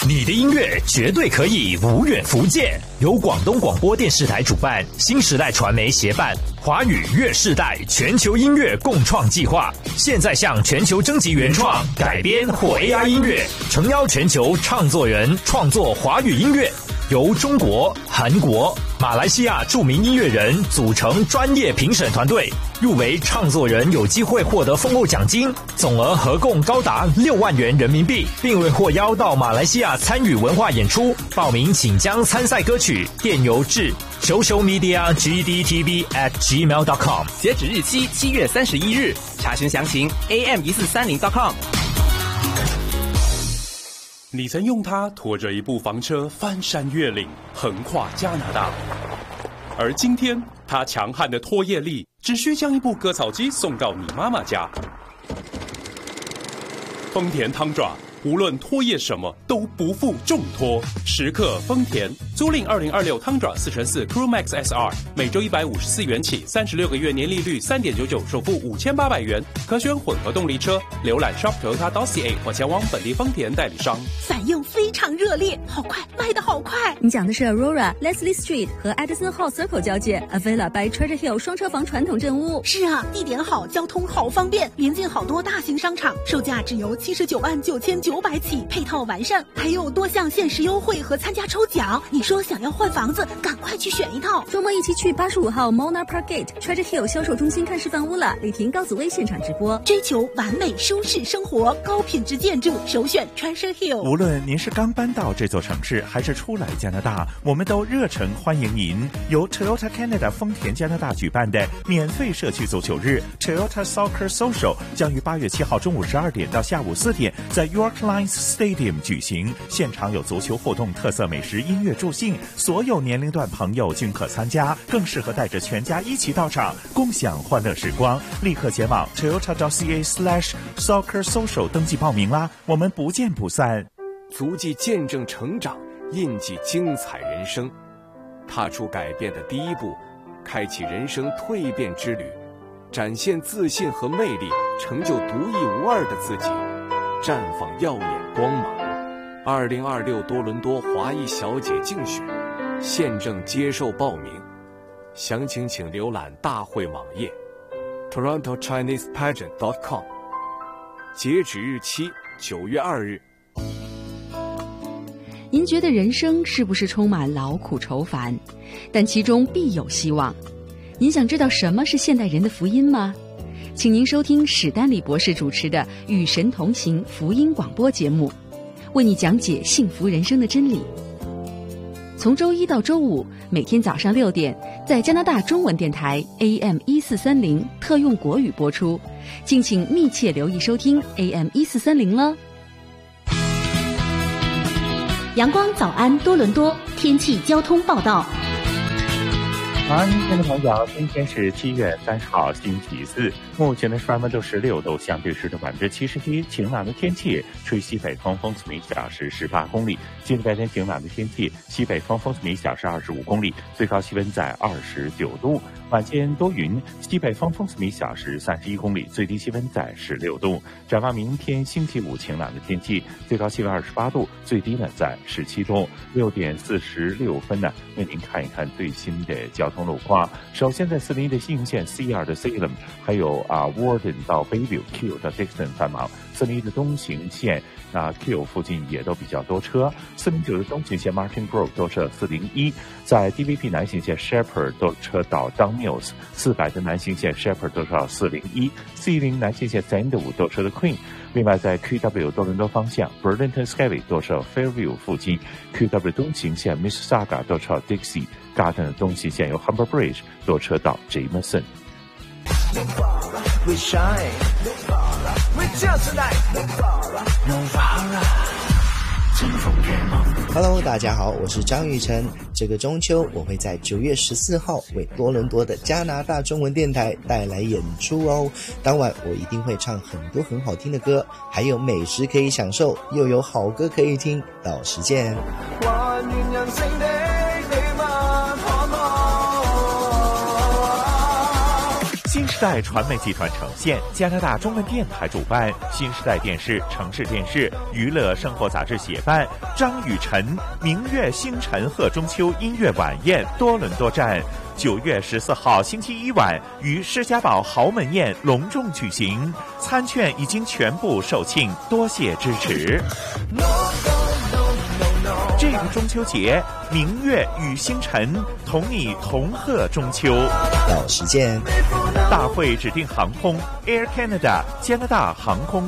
你的音乐绝对可以无远弗届。由广东广播电视台主办，新时代传媒协办，华语乐世代全球音乐共创计划，现在向全球征集原创、改编或 AI 音乐，诚邀全球唱作人创作华语音乐。由中国、韩国、马来西亚著名音乐人组成专业评审团队，入围唱作人有机会获得丰厚奖金，总额合共高达6万元人民币，并未获邀到马来西亚参与文化演出。报名请将参赛歌曲电邮至socialmediagdtv@gmail.com， 截止日期7月31日，查询详情 am1430.com。 你曾用它拖着一部房车翻山越岭，横跨加拿大，而今天它强悍的拖曳力只需将一部割草机送到你妈妈家。丰田汤爪无论拖曳什么都不负重托，时刻丰田。租赁2026汤爪4x4 Crewmax SR， 每周154元起，36个月年利率3.99%，首付5800元，可选混合动力车。浏览 shop.toyota.ca 或前往本地丰田代理商。 反应非常热烈，好快，卖得好快！ 你讲的是 Aurora、Leslie Street 和 Edison Hall Circle 交界 Avila by Treasure Hill 双车房传统镇屋。 是啊，地点好，交通好方便，临近好多大型商场，售价只由799900起，配套完善，还有多项限时优惠和参加抽奖。你说想要换房子，赶快去选一套。 周末一起去85号 Mona Park Gate Treasure Hill 销售中心看示范屋了，李婷、高子薇现场直播。 追求完美舒适生活，高品质建筑，首选 Treasure Hill。 无论您是刚搬到这座城市，还是初来加拿大，我们都热诚欢迎您。由 Toyota Canada 丰田加拿大举办的免费社区足球日 Toyota Soccer Social 将于8月7号中午12点到下午4点在 York Lions Stadium 举行，现场有足球活动、特色美食、音乐助兴，所有年龄段朋友均可参加，更适合带着全家一起到场，共享欢乐时光。立刻前往 toyota.ca/soccer social 登记报名啦，我们不见不散。 足迹见证成长，印记精彩人生，踏出改变的第一步，开启人生蜕变之旅，展现自信和魅力，成就独一无二的自己，绽放耀眼光芒。2026多伦多华裔小姐竞选现正接受报名，详情请浏览大会网页 torontochinesepageant.com， 截止日期9月2日。 您觉得人生是不是充满劳苦愁烦？但其中必有希望。您想知道什么是现代人的福音吗？请您收听史丹利博士主持的《与神同行》福音广播节目，为你讲解幸福人生的真理。从周一到周五，每天早上6点，在加拿大中文电台 AM1430特用国语播出，敬请密切留意收听 AM1430了。 阳光早安多伦多天气交通报道。 早安，听众朋友，今天是7月30号星期四，目前的室外温度16度，相对湿度71%，晴朗的天气，吹西北风，风速每小时18公里。今天白天晴朗的天气，西北风，风速每小时25公里，最高气温在29度。晚间多云，西北风，风速每小时31公里，最低气温在16度。展望明天星期五晴朗的天气，最高气温28度，最低呢在17度。6点46分呢，为您看一看最新的交通路况。首先在401的新线 C2 的 Salem， 还有Warden 到 Bayview Q 到 Dixon 繁忙。401的东行线Q 附近也都比较多车。409的东行线 Martin Grove 多车401，在 DVP 南行线 Shepherd 多车到 Dunmills， 400的南行线 Shepherd 多车到401， 410南行线 Sandwood 多车的 Queen。另外在 QW 多伦多方向 Burlington Skyway 多车 Fairview 附近， QW 东行线 Mississauga 多车到 Dixie， Garden 的东行线由 Humber Bridge 多车到 Jameson。We shine, we just like Hello， 大家好，我是张玉成。这个中秋，我会在9月14号为多伦多的加拿大中文电台带来演出哦。当晚我一定会唱很多很好听的歌，还有美食可以享受，又有好歌可以听。到时见。 新时时代传媒集团呈现，加拿大中文电台主办，新时代电视、城市电视、娱乐生活杂志协办，张雨晨明月星辰贺中秋音乐晚宴多伦多站，9月14号星期一晚于施家堡豪门宴隆重举行，餐券已经全部售罄，多谢支持。这个中秋节，明月与星辰同你同贺中秋。 到时见。 大会指定航空 Air Canada 加拿大航空